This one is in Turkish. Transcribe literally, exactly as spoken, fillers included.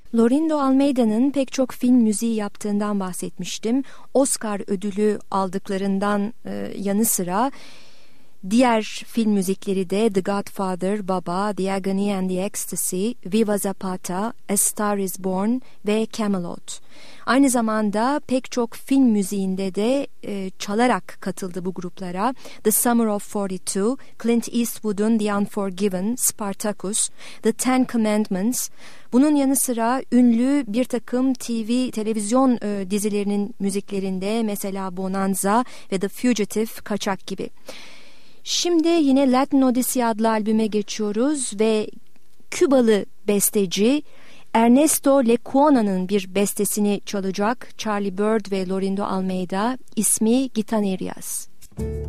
Lorindo Almeida'nın pek çok film müziği yaptığından bahsetmiştim. Oscar ödülü aldıklarından e, yanı sıra diğer film müzikleri de The Godfather, Baba, The Agony and the Ecstasy, Viva Zapata, A Star is Born ve Camelot. Aynı zamanda pek çok film müziğinde de e, çalarak katıldı bu gruplara. The Summer of kırk iki, Clint Eastwood'un The Unforgiven, Spartacus, The Ten Commandments. Bunun yanı sıra ünlü bir takım T V, televizyon e, dizilerinin müziklerinde mesela Bonanza ve The Fugitive, Kaçak gibi. Şimdi yine Latin Odyssey adlı albüme geçiyoruz ve Kübalı besteci Ernesto Lecuona'nın bir bestesini çalacak Charlie Byrd ve Lorindo Almeida, ismi Gitanerias.